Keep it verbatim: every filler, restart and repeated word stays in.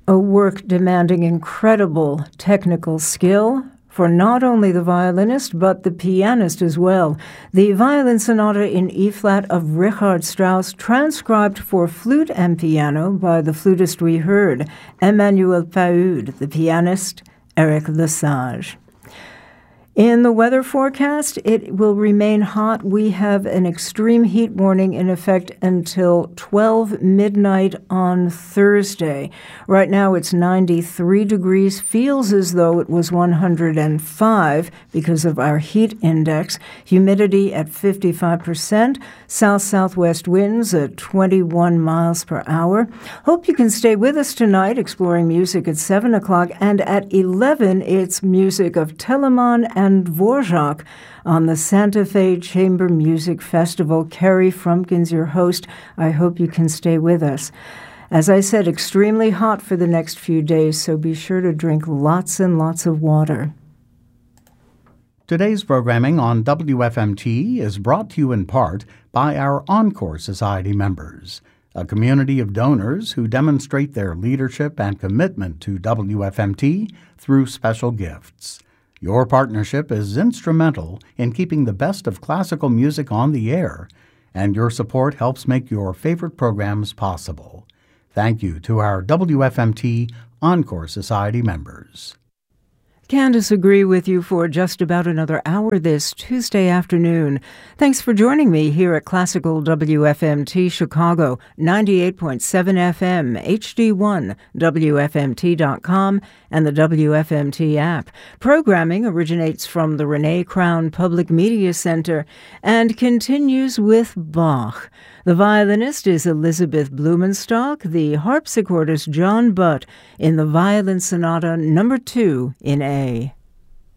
A work demanding incredible technical skill for not only the violinist, but the pianist as well. The Violin Sonata in E-flat of Richard Strauss, transcribed for flute and piano by the flutist we heard, Emmanuel Pahud, the pianist, Eric Lesage. In the weather forecast, it will remain hot. We have an extreme heat warning in effect until twelve midnight on Thursday. Right now it's ninety-three degrees, feels as though it was one hundred five because of our heat index. Humidity at fifty-five percent, south-southwest winds at twenty-one miles per hour. Hope you can stay with us tonight, exploring music at seven o'clock, and at eleven it's music of Telemann and and Dvorak on the Santa Fe Chamber Music Festival. Carrie Frumpkins, your host. I hope you can stay with us. As I said, extremely hot for the next few days, so be sure to drink lots and lots of water. Today's programming on W F M T is brought to you in part by our Encore Society members, a community of donors who demonstrate their leadership and commitment to W F M T through special gifts. Your partnership is instrumental in keeping the best of classical music on the air, and your support helps make your favorite programs possible. Thank you to our W F M T Encore Society members. Candace agree with you for just about another hour this Tuesday afternoon. Thanks for joining me here at Classical W F M T Chicago, ninety-eight point seven F M, H D one, W F M T dot com, and the W F M T app. Programming originates from the Renee Crown Public Media Center and continues with Bach. The violinist is Elizabeth Blumenstock, the harpsichordist John Butt in the Violin Sonata number two in A.